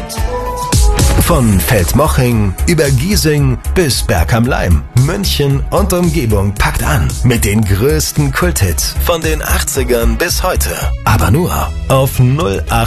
Von Feldmoching über Giesing bis Berg am Laim, München und Umgebung packt an mit den größten Kulthits von den 80ern bis heute. Aber nur auf 08